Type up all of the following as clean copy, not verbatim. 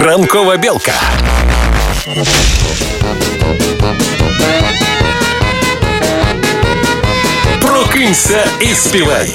Ранкова білка. Прокинься і співай.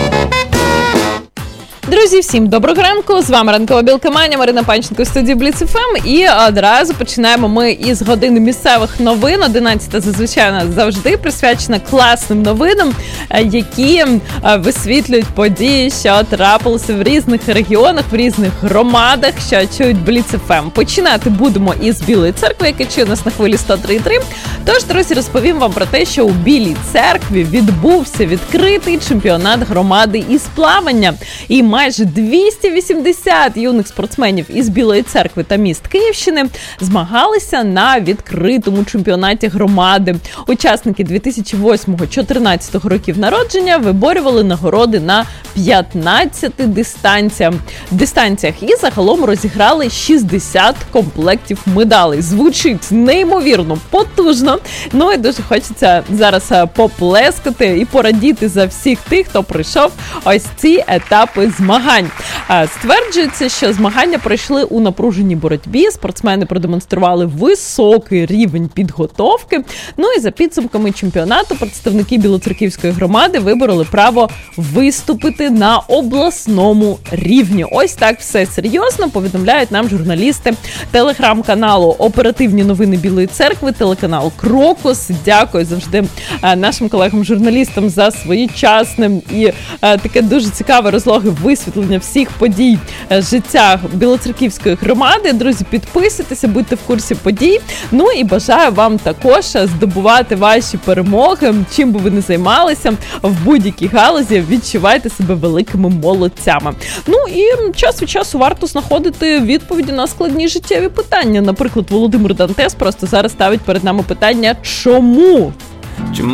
Друзі, всім доброго ранку, з вами Ранкова білка Маня, Марина Панченко в студії Бліц ФМ. І одразу починаємо ми із години місцевих новин. 11-та зазвичай у нас завжди присвячена класним новинам, які висвітлюють події, що трапилися в різних регіонах, в різних громадах, що чують Бліц ФМ. Починати будемо із Білої церкви, яка чує нас на хвилі 103.3. Тож, друзі, розповім вам про те, що у Білій церкві відбувся відкритий чемпіонат громади із плавання. І майже 280 юних спортсменів із Білої церкви та міст Київщини змагалися на відкритому чемпіонаті громади. Учасники 2008-2014 років народження виборювали нагороди на 15 дистанціях і загалом розіграли 60 комплектів медалей. Звучить неймовірно потужно. Ну і дуже хочеться зараз поплескати і порадіти за всіх тих, хто пройшов ось ці етапи змагань. Стверджується, що змагання пройшли у напруженій боротьбі, спортсмени продемонстрували високий рівень підготовки, ну і за підсумками чемпіонату представники Білоцерківської громади вибороли право виступити на обласному рівні. Ось так все серйозно повідомляють нам журналісти телеграм-каналу «Оперативні новини Білої церкви», телеканал «Крокус». Дякую завжди нашим колегам-журналістам за своєчасне і таке дуже цікаве розлоге висвітлення всіх подій життя Білоцерківської громади. Друзі, підписуйтеся, будьте в курсі подій. Ну і бажаю вам також здобувати ваші перемоги, чим би ви не займалися, в будь-якій галузі відчувайте себе великими молодцями. Ну і час від часу варто знаходити відповіді на складні життєві питання. Наприклад, Володимир Дантес просто зараз ставить перед нами питання «Чому?».